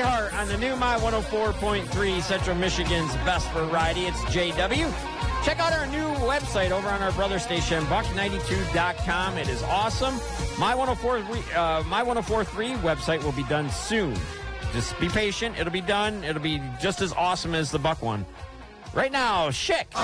Earhart on the new My 104.3 Central Michigan's best variety. It's JW. Check out our new website over on our brother station, buck92.com. It is awesome. My 104.3 website will be done soon. Just be patient. It'll be done. It'll be just as awesome as the Buck one. Right now, Schick.